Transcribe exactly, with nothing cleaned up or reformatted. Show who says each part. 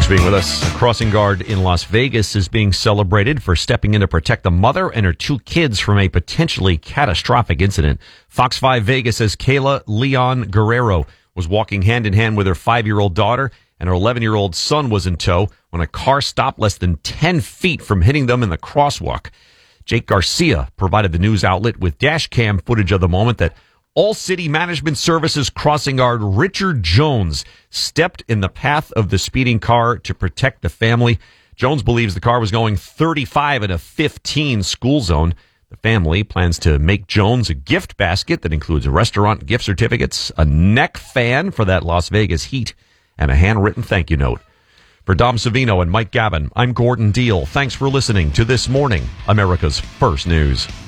Speaker 1: Thanks for being with us. A crossing guard in Las Vegas is being celebrated for stepping in to protect a mother and her two kids from a potentially catastrophic incident. Fox five Vegas says Kayla Leon Guerrero was walking hand in hand with her five-year-old daughter, and her eleven-year-old son was in tow when a car stopped less than ten feet from hitting them in the crosswalk. Jake Garcia provided the news outlet with dash cam footage of the moment that All City Management Services crossing guard Richard Jones stepped in the path of the speeding car to protect the family. Jones believes the car was going thirty-five in a fifteen school zone. The family plans to make Jones a gift basket that includes a restaurant gift certificates, a neck fan for that Las Vegas heat, and a handwritten thank you note. For Dom Savino and Mike Gavin, I'm Gordon Deal. Thanks for listening to This Morning, America's First News.